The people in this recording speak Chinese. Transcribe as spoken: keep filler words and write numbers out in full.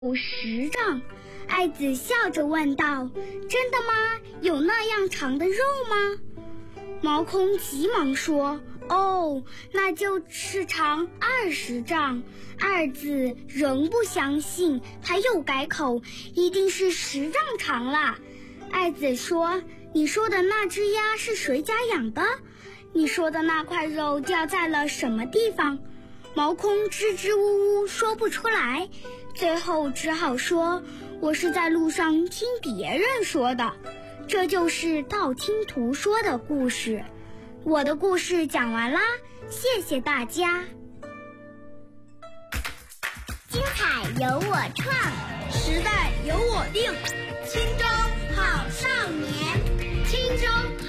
有十丈。爱子笑着问道：真的吗？有那样长的肉吗？毛空急忙说：哦，那就是长二十丈。二子仍不相信，他又改口：一定是十丈长啦。爱子说：你说的那只鸭是谁家养的？你说的那块肉掉在了什么地方？毛空支支吾吾说不出来，最后只好说：我是在路上听别人说的。这就是道听途说的故事。我的故事讲完啦，谢谢大家。 精彩由我创， 时代由我定。 青州好少年，青州